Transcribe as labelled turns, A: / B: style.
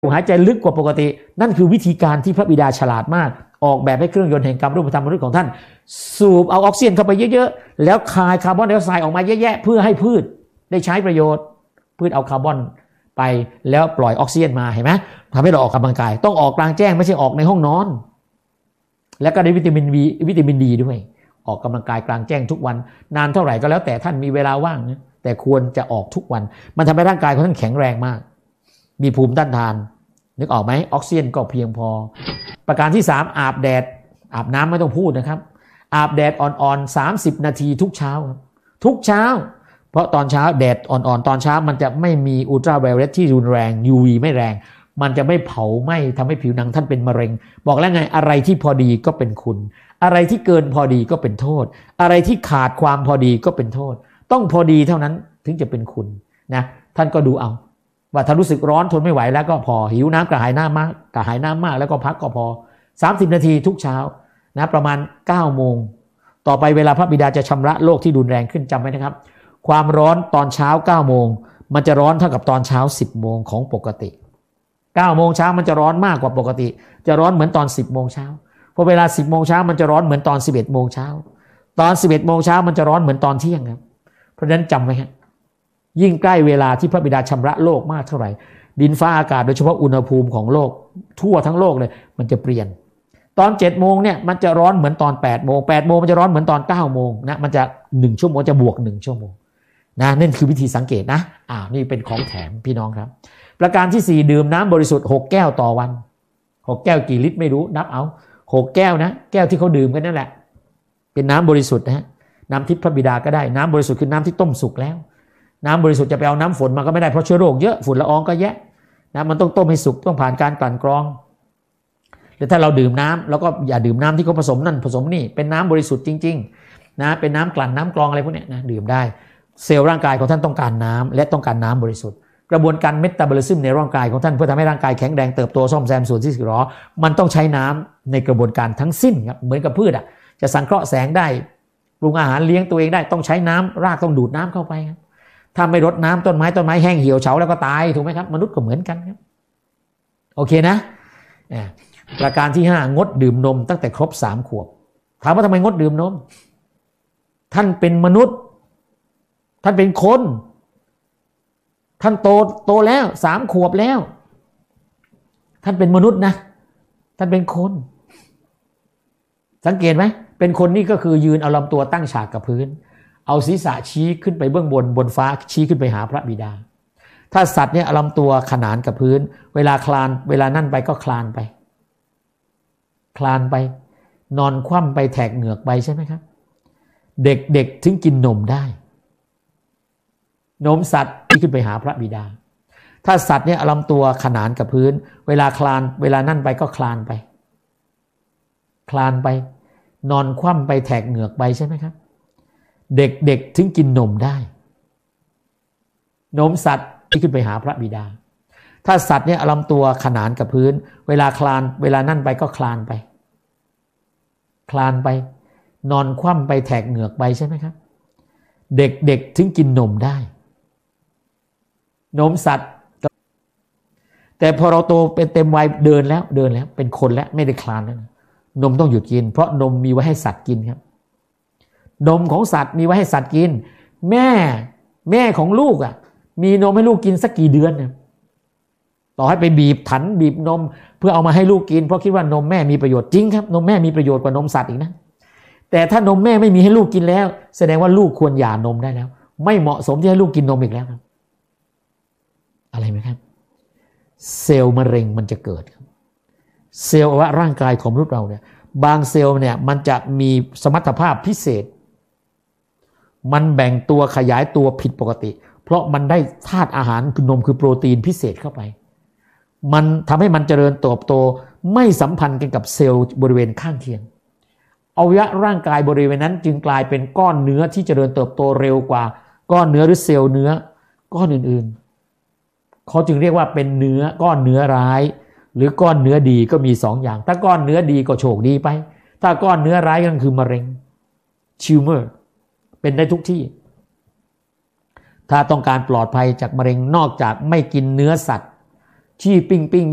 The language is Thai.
A: หายใจลึกกว่าปกตินั่นคือวิธีการที่พระบิดาฉลาดมากออกแบบให้เครื่องยนต์แห่งกรรมรูปธรรมมนุษย์ของท่านสูบเอาออกซิเจนเข้าไปเยอะๆแล้วคายคาร์บอนไดออกไซด์ออกมาเยอะๆเพื่อให้พืชได้ใช้ประโยชน์พืชเอาคาร์บอนไปแล้วปล่อยออกซิเจนมาเห็นไหมทำให้เราออกกำลังกายต้องออกกลางแจ้งไม่ใช่ออกในห้องนอนแล้วก็ได้วิตามินดีด้วยออกกำลังกายกลางแจ้งทุกวันนานเท่าไหร่ก็แล้วแต่ท่านมีเวลาว่างนะแต่ควรจะออกทุกวันมันทำให้ร่างกายของท่านแข็งแรงมากมีภูมิต้านทานนึกออกไหมออกซิเจนก็เพียงพอประการที่3อาบแดดอาบน้ำไม่ต้องพูดนะครับอาบแดดอ่อนๆ30นาทีทุกเช้าทุกเช้าเพราะตอนเช้าแดดอ่อนๆตอนเช้ามันจะไม่มีอุลตราไวโอเลตที่รุนแรง UV ไม่แรงมันจะไม่เผาไหม้ทำให้ผิวหนังท่านเป็นมะเร็งบอกแล้วไงอะไรที่พอดีก็เป็นคุณอะไรที่เกินพอดีก็เป็นโทษอะไรที่ขาดความพอดีก็เป็นโทษต้องพอดีเท่านั้นถึงจะเป็นคุณนะท่านก็ดูเอาว่าถ้ารู้สึกร้อนทนไม่ไหวแล้วก็พอหิวน้ำกระหายน้ำมากแล้วก็พักก็พอ30นาทีทุกเช้านะประมาณ9โมงต่อไปเวลาพระบิดาจะชำระโลกที่รุนแรงขึ้นจำไว้นะครับความร้อนตอนเช้า9โมงมันจะร้อนเท่ากับตอนเช้า10โมงของปกติ9โมงเช้ามันจะร้อนมากกว่าปกติจะร้อนเหมือนตอน10โมงเช้าพอเวลา10โมงเช้ามันจะร้อนเหมือนตอน11โมงเช้าตอน11โมงเช้ามันจะร้อนเหมือนตอนเที่ยงครับเพราะฉะนั้นจำไว้ครับยิ่งใกล้เวลาที่พระบิดาชำระโลกมากเท่าไหร่ดินฟ้าอากาศโดยเฉพาะอุณหภูมิของโลกทั่วทั้งโลกเลยมันจะเปลี่ยนตอน7โมงเนี่ยมันจะร้อนเหมือนตอน8โมง8โมงมันจะร้อนเหมือนตอน9โมงนะมันจะ1ชั่วโมงจะบวก1ชั่วโมงนะนั่นคือวิธีสังเกตนะนี่เป็นของแถมพี่น้องครับประการที่4ดื่มน้ำบริสุทธิ์6แก้วต่อวัน6แก้วกี่ลิตรไม่รู้นับเอา6แก้วนะแก้วที่เขาดื่มกันนั่นแหละเป็นน้ำบริสุทธิ์นะฮะน้ำทิพย์พระบิดาก็ได้น้ำบริสุทธิ์คือน้ำที่ต้มสุกแล้วน้ำบริสุทธิ์จะไปเอาน้ำฝนมาก็ไม่ได้เพราะเชื้อโรคเยอะฝุ่นละอองก็แยะนะมันต้องต้มให้สุกต้องผ่านการกลั่นกรองแต่ถ้าเราดื่มน้ำแล้วก็อย่าดื่มน้ำที่เขาผสมนั่นผสมนี่เป็นน้ำบริสุทธิ์จริงๆนะเป็นน้ำกลั่นน้ำกรองอะไรพวกนี้นะดื่มได้เซลล์ร่างกายของท่านต้องการน้ำและต้องการน้ำบริสุทธิ์กระบวนการเมตาบอลิซึมในร่างกายของท่านเพื่อทำให้ร่างกายแข็งแรงเติบโตซ่อมแซมส่วนที่สึกหรอมันต้องใช้น้ำในกระบวนการทั้งสิ้นครับเหมือนกับพืชจะสังเคราะห์แสงได้ปรุงอาหารเลี้ยงตัวเองได้ต้องใช้น้ำรากต้องดูดน้ำเข้าไปครับถ้าไม่รดน้ำต้นไม้แห้งเหี่ยวเฉาแล้วก็ตายถูกไหมครับมนุษย์ก็เหมือนกันครับโอเคนะประการที่5งดดื่มนมตั้งแต่ครบ3ขวบถามว่าทำไมงดดื่มนมท่านเป็นมนุษย์ท่านเป็นคนท่านโตแล้ว3ขวบแล้วท่านเป็นมนุษย์นะท่านเป็นคนสังเกตไหมเป็นคนนี่ก็คือยืนเอาลำตัวตั้งฉากกับพื้นเอาศีรษะชี้ขึ้นไปเบื้องบนฟ้าชี้ขึ้นไปหาพระบิดาถ้าสัตว์เนี่ยเอาลำตัวขนานกับพื้นเวลาคลานเวลานั่นไปก็คลานไปนอนคว่ำไปแถกเหงือกไปใช่ไหมครับเด็กถึงกินนมได้นมสัตว์ที่ขึ้นไปหาพระบิดาถ้าสัตว์เนี่ยเอาลำตัวขนานกับพื้นเวลาคลานเวลานั่นไปก็คลานไปนอนคว่ำไปแถกเหงือกไปใช่ไหมครับเด็กถึงกินนมได้นมสัตว์ที่ขึ้นไปหาพระบิดาถ้าสัตว์เนี่ยเอาลำตัวขนานกับพื้นเวลาคลานเวลานั่นไปก็คลานไปนอนคว่ำไปแถกเหงือกไปใช่ไหมครับเด็กถึงกินนมได้นมสัตว์แต่พอเราโตเป็นเต็มวัยเดินแล้วเป็นคนแล้วไม่ได้คลานแล้วนมต้องหยุดกินเพราะนมมีไว้ให้สัตว์กินครับนมของสัตว์มีไว้ให้สัตว์กินแม่ของลูกมีนมให้ลูกกินสักกี่เดือนเนี่ยต่อให้ไปบีบนมเพื่อเอามาให้ลูกกินเพราะคิดว่านมแม่มีประโยชน์จริงครับนมแม่มีประโยชน์กว่านมสัตว์อีกนะแต่ถ้านมแม่ไม่มีให้ลูกกินแล้วแสดงว่าลูกควรหย่านมได้แล้วไม่เหมาะสมที่ให้ลูกกินนมอีกแล้วครับอะไรไหมครับเซลล์มะเร็งมันจะเกิดครับเซลล์ว่าร่างกายของมนุษย์เราเนี่ยบางเซลล์เนี่ยมันจะมีสมรรถภาพพิเศษมันแบ่งตัวขยายตัวผิดปกติเพราะมันได้ธาตุอาหารคือนมคือโปรตีนพิเศษเข้าไปมันทำให้มันเจริญเติบโตไม่สัมพันธ์กันกับเซลล์บริเวณข้างเคียงอวัยวะร่างกายบริเวณนั้นจึงกลายเป็นก้อนเนื้อที่เจริญเติบโตเร็วกว่าก้อนเนื้อหรือเซลล์เนื้อก้อนอื่นๆเขาจึงเรียกว่าเป็นเนื้อก้อนเนื้อร้ายหรือก้อนเนื้อดีก็มี2อย่างถ้าก้อนเนื้อดีก็โชคดีไปถ้าก้อนเนื้อร้ายก็คือมะเร็งทิวเมอร์เป็นได้ทุกที่ถ้าต้องการปลอดภัยจากมะเร็งนอกจากไม่กินเนื้อสัตว์ที่ปิ้ง